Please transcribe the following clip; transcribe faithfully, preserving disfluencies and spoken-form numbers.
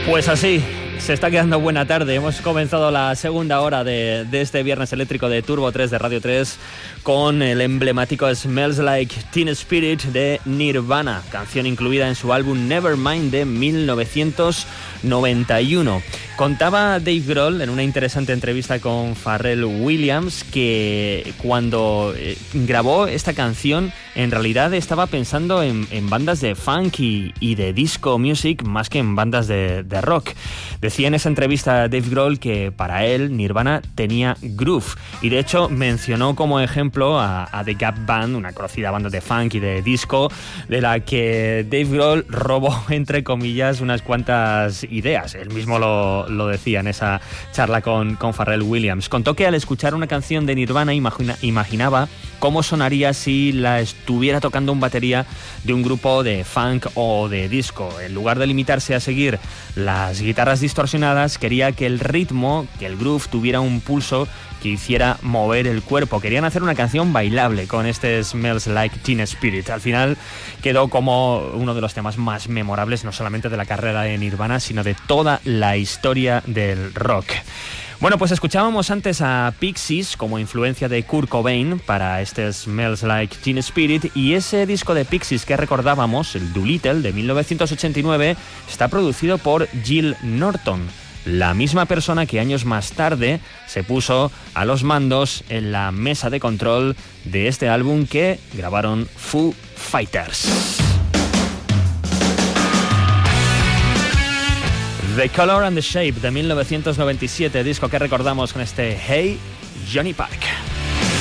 Pues así, se está quedando buena tarde. Hemos comenzado la segunda hora de, de este viernes eléctrico de Turbo tres de Radio tres con el emblemático Smells Like Teen Spirit de Nirvana, canción incluida en su álbum Nevermind de mil novecientos noventa y uno. Contaba Dave Grohl en una interesante entrevista con Pharrell Williams que cuando eh, grabó esta canción en realidad estaba pensando en, en bandas de funk y, y de disco music más que en bandas de, de rock. Decía en esa entrevista Dave Grohl que para él Nirvana tenía groove y de hecho mencionó como ejemplo a, a The Gap Band, una conocida banda de funk y de disco de la que Dave Grohl robó entre comillas unas cuantas ideas. Él mismo lo, lo decía en esa charla con, con Pharrell Williams. Contó que al escuchar una canción de Nirvana imagina, imaginaba cómo sonaría si la estuviera tocando un batería de un grupo de funk o de disco. En lugar de limitarse a seguir las guitarras distorsionadas, quería que el ritmo, que el groove tuviera un pulso que hiciera mover el cuerpo. Querían hacer una canción bailable con este Smells Like Teen Spirit. Al final quedó como uno de los temas más memorables, no solamente de la carrera de Nirvana, sino de toda la historia del rock. Bueno, pues escuchábamos antes a Pixies como influencia de Kurt Cobain para este Smells Like Teen Spirit, y ese disco de Pixies que recordábamos, el Doolittle de mil novecientos ochenta y nueve, está producido por Gil Norton, la misma persona que años más tarde se puso a los mandos en la mesa de control de este álbum que grabaron Foo Fighters. The Color and the Shape de mil novecientos noventa y siete, disco que recordamos con este Hey Johnny Park.